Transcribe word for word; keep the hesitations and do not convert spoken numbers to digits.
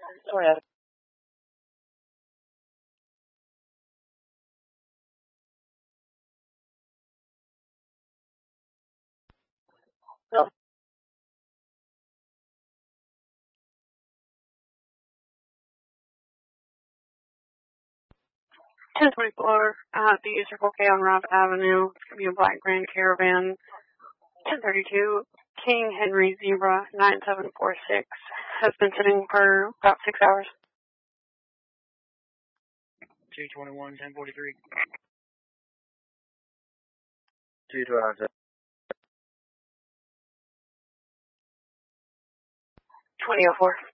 Sorry. No. ten twenty-four at the Circle K on Robb Avenue. It's going to be a black Grand Caravan. ten thirty-two, King Henry Zebra nine seven four six has been sitting for about six hours. two twenty-one, ten forty-three. two twenty-one. twenty oh four.